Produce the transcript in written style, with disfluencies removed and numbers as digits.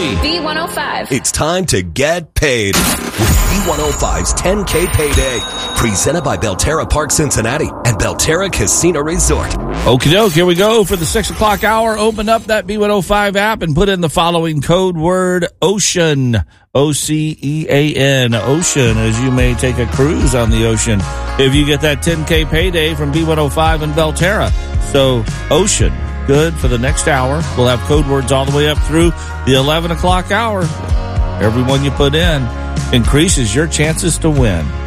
B105. It's time to get paid with B105's 10K Payday. Presented by Belterra Park Cincinnati and Belterra Casino Resort. Okie doke, here we go for the 6 o'clock hour. Open up that B105 app and put in the following code word OCEAN. OCEAN. Ocean, as you may take a cruise on the ocean if you get that 10K payday from B105 and Belterra. So, Ocean, good for the next hour. We'll have code words all the way up through the 11 o'clock hour. Every one you put in increases your chances to win.